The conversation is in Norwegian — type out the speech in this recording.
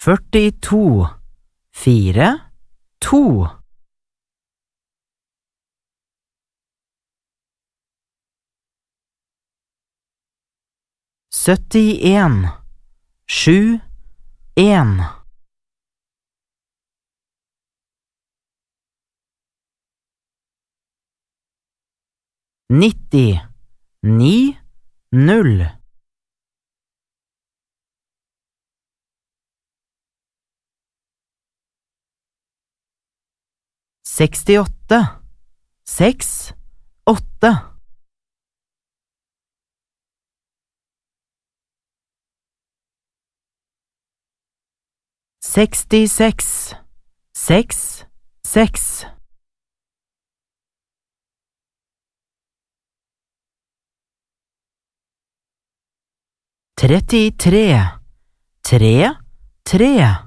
42, 4, 2. 71, 7, 1. 90, 9, 0. 68, 6, 8. 66, 6, 6. 33, 3, 3.